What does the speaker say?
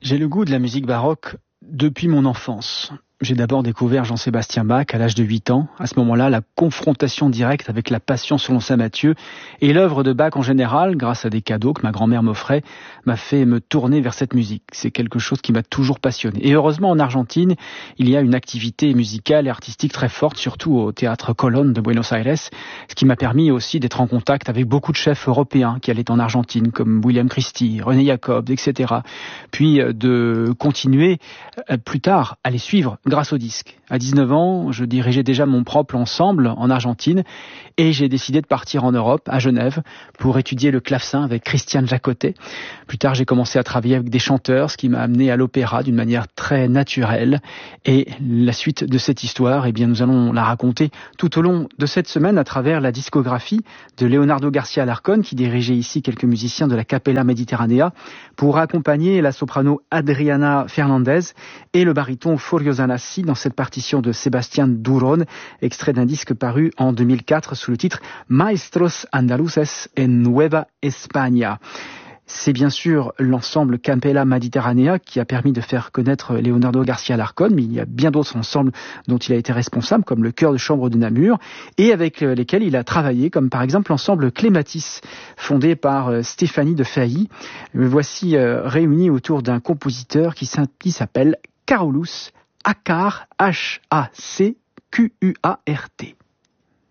J'ai le goût de la musique baroque depuis mon enfance. J'ai d'abord découvert Jean-Sébastien Bach à l'âge de 8 ans. À ce moment-là, la confrontation directe avec la Passion selon saint Matthieu et l'œuvre de Bach en général, grâce à des cadeaux que ma grand-mère m'offrait, m'a fait me tourner vers cette musique. C'est quelque chose qui m'a toujours passionné. Et heureusement, en Argentine, il y a une activité musicale et artistique très forte, surtout au Théâtre Colón de Buenos Aires, ce qui m'a permis aussi d'être en contact avec beaucoup de chefs européens qui allaient en Argentine, comme William Christie, René Jacobs, etc. Puis de continuer plus tard à les suivre grâce au disque. À 19 ans, je dirigeais déjà mon propre ensemble en Argentine et j'ai décidé de partir en Europe, à Genève, pour étudier le clavecin avec Christian Jacotet. Plus tard, j'ai commencé à travailler avec des chanteurs, ce qui m'a amené à l'opéra d'une manière très naturelle. Et la suite de cette histoire, eh bien, nous allons la raconter tout au long de cette semaine à travers la discographie de Leonardo García Alarcón, qui dirigeait ici quelques musiciens de la Capella Mediterranea, pour accompagner la soprano Adriana Fernandez et le baryton Furio Zanassi dans cette partition de Sébastien Durón, extrait d'un disque paru en 2004 sous le titre Maestros Andaluces en Nueva España. C'est bien sûr l'ensemble Capella Mediterranea qui a permis de faire connaître Leonardo García Alarcón, mais il y a bien d'autres ensembles dont il a été responsable, comme le chœur de chambre de Namur, et avec lesquels il a travaillé, comme par exemple l'ensemble Clématis, fondé par Stéphanie de Failly. Voici réunis autour d'un compositeur qui s'appelle Carolus Hackart, H-A-C-Q-U-A-R-T.